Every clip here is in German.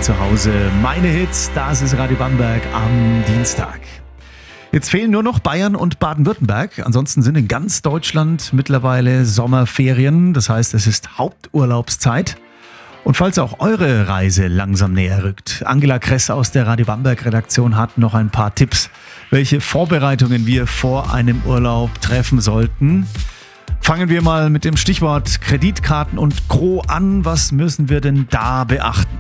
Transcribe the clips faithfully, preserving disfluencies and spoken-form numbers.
zu Hause. Meine Hits, das ist Radio Bamberg am Dienstag. Jetzt fehlen nur noch Bayern und Baden-Württemberg. Ansonsten sind in ganz Deutschland mittlerweile Sommerferien. Das heißt, es ist Haupturlaubszeit. Und falls auch eure Reise langsam näher rückt, Angela Kress aus der Radio Bamberg Redaktion hat noch ein paar Tipps, welche Vorbereitungen wir vor einem Urlaub treffen sollten. Fangen wir mal mit dem Stichwort Kreditkarten und Gros an. Was müssen wir denn da beachten?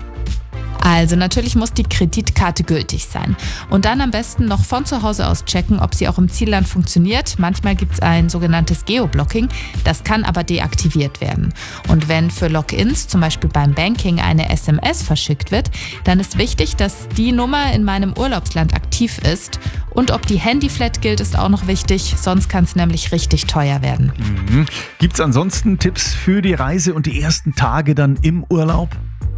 Also natürlich muss die Kreditkarte gültig sein. Und dann am besten noch von zu Hause aus checken, ob sie auch im Zielland funktioniert. Manchmal gibt es ein sogenanntes Geoblocking, das kann aber deaktiviert werden. Und wenn für Logins, zum Beispiel beim Banking, eine S M S verschickt wird, dann ist wichtig, dass die Nummer in meinem Urlaubsland aktiv ist. Und ob die Handyflat gilt, ist auch noch wichtig, sonst kann es nämlich richtig teuer werden. Mhm. Gibt es ansonsten Tipps für die Reise und die ersten Tage dann im Urlaub?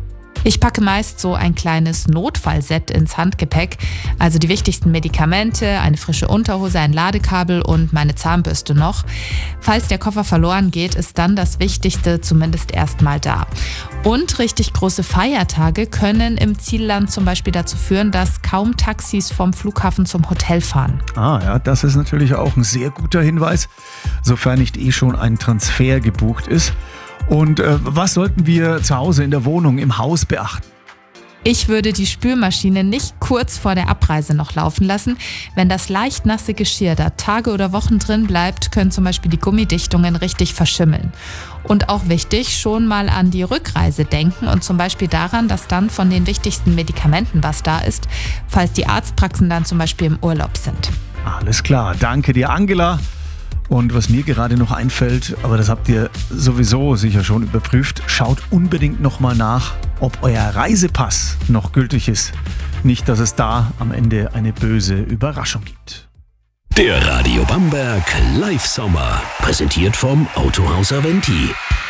Ich packe meist so ein kleines Notfallset ins Handgepäck, also die wichtigsten Medikamente, eine frische Unterhose, ein Ladekabel und meine Zahnbürste noch. Falls der Koffer verloren geht, ist dann das Wichtigste zumindest erstmal da. Und richtig große Feiertage können im Zielland zum Beispiel dazu führen, dass kaum Taxis vom Flughafen zum Hotel fahren. Ah ja, das ist natürlich auch ein sehr guter Hinweis, sofern nicht eh schon ein Transfer gebucht ist. Und äh, was sollten wir zu Hause in der Wohnung, im Haus beachten? Ich würde die Spülmaschine nicht kurz vor der Abreise noch laufen lassen. Wenn das leicht nasse Geschirr da Tage oder Wochen drin bleibt, können zum Beispiel die Gummidichtungen richtig verschimmeln. Und auch wichtig, schon mal an die Rückreise denken und zum Beispiel daran, dass dann von den wichtigsten Medikamenten was da ist, falls die Arztpraxen dann zum Beispiel im Urlaub sind. Alles klar, danke dir, Angela. Und was mir gerade noch einfällt, aber das habt ihr sowieso sicher schon überprüft, schaut unbedingt nochmal nach, ob euer Reisepass noch gültig ist. Nicht, dass es da am Ende eine böse Überraschung gibt. Der Radio Bamberg Live Sommer, präsentiert vom Autohaus Aventi.